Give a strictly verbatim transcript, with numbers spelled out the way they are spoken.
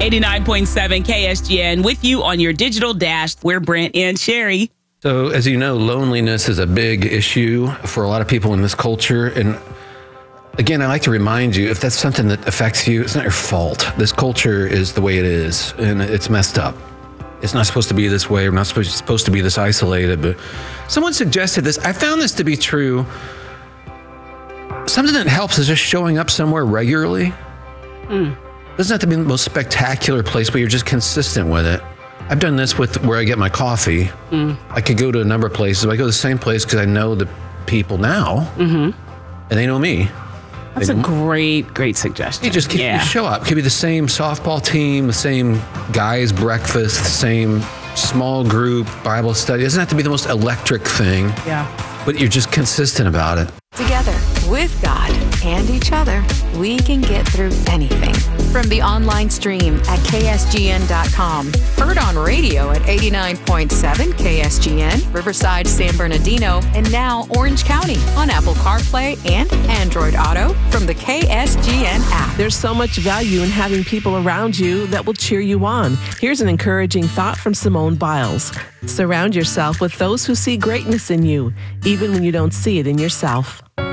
eighty-nine point seven K S G N with you on your digital dash. We're Brent and Sherry. So, as you know, loneliness is a big issue for a lot of people in this culture. And again, I like to remind you, if that's something that affects you, it's not your fault. This culture is the way it is, and it's messed up. It's not supposed to be this way. We're not supposed supposed to be this isolated. But someone suggested this. I found this to be true. Something that helps is just showing up somewhere regularly. Mm. Doesn't have to be the most spectacular place, but you're just consistent with it. I've done this with where I get my coffee. Mm. I could go to a number of places, but I go to the same place because I know the people now, mm-hmm. and they know me. That's they a great, great suggestion. You just keep, yeah. you show up. It could be the same softball team, the same guys' breakfast, the same small group Bible study. It doesn't have to be the most electric thing. Yeah. But you're just consistent about it. Together, with God and each other, we can get through anything. From the online stream at K S G N dot com, heard on radio at eighty-nine point seven K S G N, Riverside, San Bernardino, and now Orange County on Apple CarPlay and Android Auto from the K S G N app. There's so much value in having people around you that will cheer you on. Here's an encouraging thought from Simone Biles. Surround yourself with those who see greatness in you, even when you don't see it in yourself.